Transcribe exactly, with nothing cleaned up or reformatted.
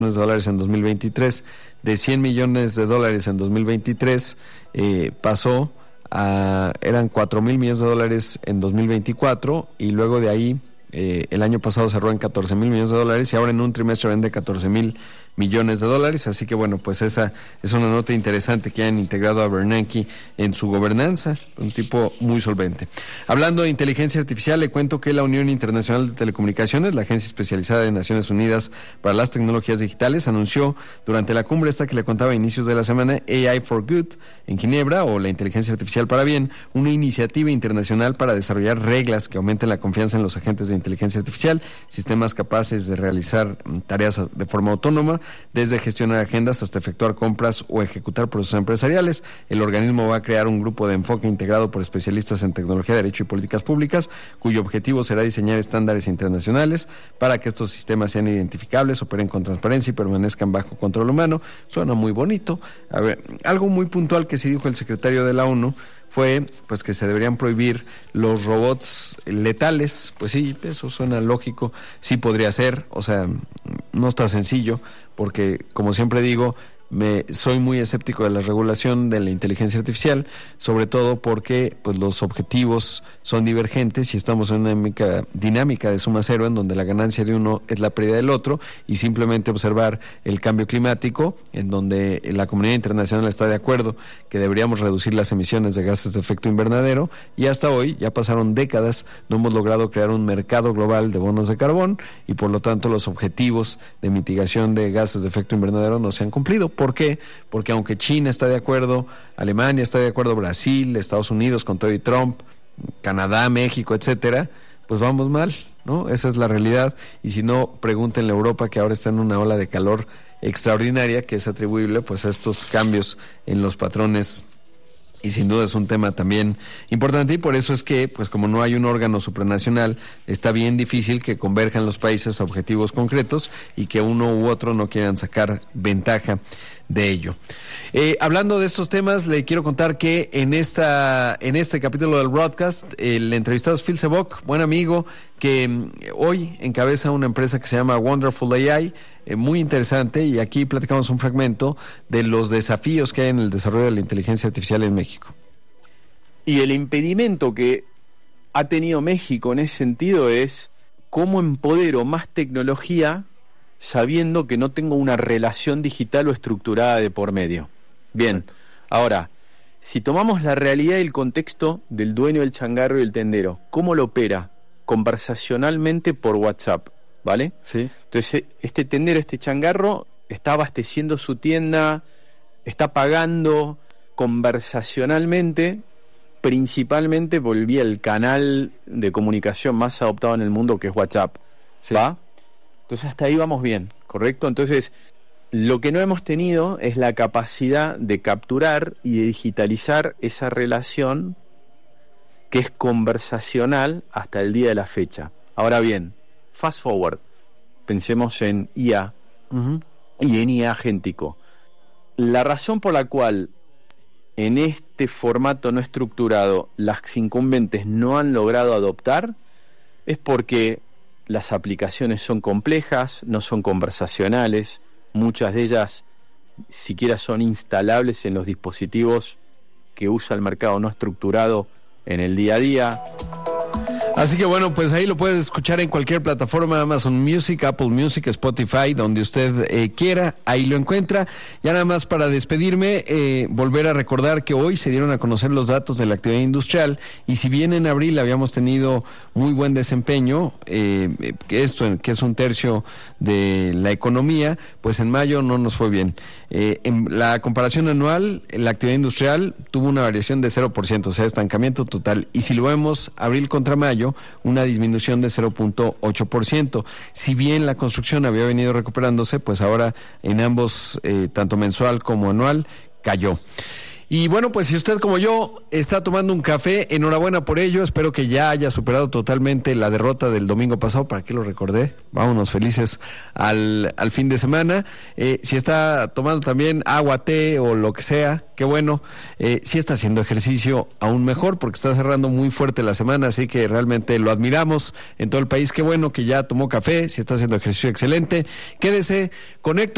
de dólares en dos mil veintitrés, de cien millones de dólares en dos mil veintitrés, eh, pasó a, eran cuatro mil millones de dólares en dos mil veinticuatro, y luego de ahí, eh, el año pasado cerró en catorce mil millones de dólares, y ahora en un trimestre vende catorce mil millones de dólares, así que bueno, pues esa es una nota interesante que han integrado a Bernanke en su gobernanza, un tipo muy solvente. Hablando de inteligencia artificial, le cuento que la Unión Internacional de Telecomunicaciones, la agencia especializada de Naciones Unidas para las Tecnologías Digitales, anunció durante la cumbre esta que le contaba a inicios de la semana, A I for Good, en Ginebra, o la inteligencia artificial para bien, una iniciativa internacional para desarrollar reglas que aumenten la confianza en los agentes de inteligencia artificial, sistemas capaces de realizar tareas de forma autónoma, desde gestionar agendas hasta efectuar compras o ejecutar procesos empresariales. El organismo va a crear un grupo de enfoque integrado por especialistas en tecnología, derecho y políticas públicas, cuyo objetivo será diseñar estándares internacionales para que estos sistemas sean identificables, operen con transparencia y permanezcan bajo control humano. Suena muy bonito. A ver, algo muy puntual que sí dijo el secretario de la ONU fue pues que se deberían prohibir los robots letales. Pues sí, eso suena lógico, sí podría ser, o sea, no está sencillo, porque como siempre digo, me soy muy escéptico de la regulación de la inteligencia artificial, sobre todo porque pues los objetivos son divergentes y estamos en una dinámica, dinámica de suma cero, en donde la ganancia de uno es la pérdida del otro, y simplemente observar el cambio climático, en donde la comunidad internacional está de acuerdo que deberíamos reducir las emisiones de gases de efecto invernadero, y hasta hoy, ya pasaron décadas, no hemos logrado crear un mercado global de bonos de carbón, y por lo tanto los objetivos de mitigación de gases de efecto invernadero no se han cumplido. ¿Por qué? Porque aunque China está de acuerdo, Alemania está de acuerdo, Brasil, Estados Unidos con todo y Trump, Canadá, México, etcétera, pues vamos mal, ¿no? Esa es la realidad, y si no, pregúntenle a Europa, que ahora está en una ola de calor extraordinaria que es atribuible pues a estos cambios en los patrones, y sin duda es un tema también importante, y por eso es que, pues como no hay un órgano supranacional, está bien difícil que converjan los países a objetivos concretos y que uno u otro no quieran sacar ventaja de ello. Eh, hablando de estos temas, le quiero contar que en esta en este capítulo del broadcast, el entrevistado es Phil Sebock, buen amigo, que mm, hoy encabeza una empresa que se llama Wonderful A I, eh, muy interesante, y aquí platicamos un fragmento de los desafíos que hay en el desarrollo de la inteligencia artificial en México. Y el impedimento que ha tenido México en ese sentido es cómo empodero más tecnología sabiendo que no tengo una relación digital o estructurada de por medio. Bien, ahora, si tomamos la realidad y el contexto del dueño del changarro y el tendero, ¿cómo lo opera? Conversacionalmente por WhatsApp, ¿vale? Sí. Entonces, este tendero, este changarro, está abasteciendo su tienda, está pagando conversacionalmente, principalmente volvía el canal de comunicación más adoptado en el mundo, que es WhatsApp. Sí. ¿Va? Entonces hasta ahí vamos bien, ¿correcto? Entonces, lo que no hemos tenido es la capacidad de capturar y de digitalizar esa relación que es conversacional hasta el día de la fecha. Ahora bien, fast forward, pensemos en I A uh-huh. y en I A agéntico. La razón por la cual en este formato no estructurado las incumbentes no han logrado adoptar es porque las aplicaciones son complejas, no son conversacionales, muchas de ellas siquiera son instalables en los dispositivos que usa el mercado no estructurado en el día a día. Así que bueno, pues ahí lo puedes escuchar en cualquier plataforma, Amazon Music, Apple Music, Spotify, donde usted eh, quiera, ahí lo encuentra. Ya nada más para despedirme, eh, volver a recordar que hoy se dieron a conocer los datos de la actividad industrial, y si bien en abril habíamos tenido muy buen desempeño, eh, esto que es un tercio de la economía, pues en mayo no nos fue bien. Eh, en la comparación anual, la actividad industrial tuvo una variación de cero por ciento, o sea, estancamiento total, y si lo vemos abril contra mayo, una disminución de cero punto ocho por ciento. Si bien la construcción había venido recuperándose, pues ahora en ambos, eh, tanto mensual como anual, cayó. Y bueno, pues si usted como yo está tomando un café, enhorabuena por ello. Espero que ya haya superado totalmente la derrota del domingo pasado. ¿Para qué lo recordé? Vámonos felices al, al fin de semana. Eh, si está tomando también agua, té o lo que sea, qué bueno. Eh, si está haciendo ejercicio, aún mejor, porque está cerrando muy fuerte la semana, así que realmente lo admiramos en todo el país. Qué bueno que ya tomó café. Si está haciendo ejercicio, excelente. Quédese, conecto.